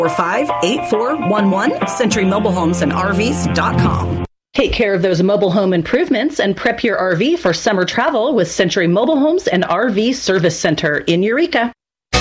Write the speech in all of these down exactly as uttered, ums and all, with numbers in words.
four five eight four one one, Century Mobile Homes and R Vs dot com. Take care of those mobile home improvements and prep your R V for summer travel with Century Mobile Homes and R V Service Center in Eureka.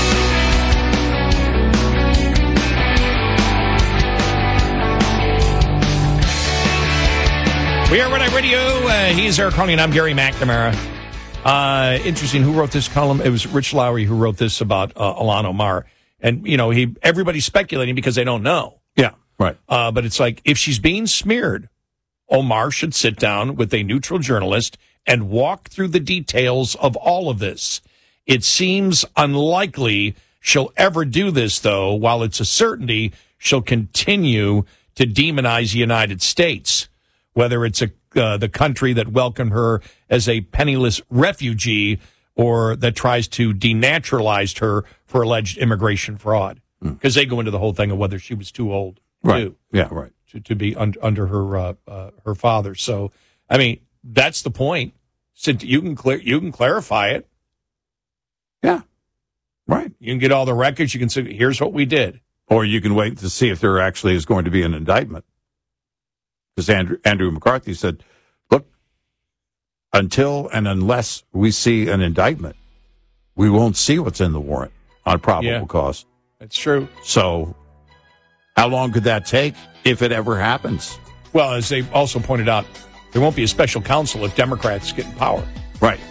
We are Red Eye Radio. Uh, he's Eric Carney, and I'm Gary McNamara. Uh, interesting. Who wrote this column? It was Rich Lowry who wrote this about uh, Ilhan Omar. And, you know, he everybody's speculating because they don't know. Yeah, right. Uh, but it's like, if she's being smeared, Omar should sit down with a neutral journalist and walk through the details of all of this. It seems unlikely she'll ever do this, though, while it's a certainty she'll continue to demonize the United States, whether it's a, uh, the country that welcomed her as a penniless refugee or that tries to denaturalize her for alleged immigration fraud. Because mm. they go into the whole thing of whether she was too old, right. too. Yeah, right. To, to be un, under her uh, uh, her father. So, I mean, that's the point. So you can clear, you can clarify it. Yeah, right. You can get all the records. You can say, here's what we did. Or you can wait to see if there actually is going to be an indictment. Because Andrew, Andrew McCarthy said, look, until and unless we see an indictment, we won't see what's in the warrant on probable yeah, cause. That's true. So how long could that take if it ever happens? Well, as they also pointed out, there won't be a special counsel if Democrats get in power. Right.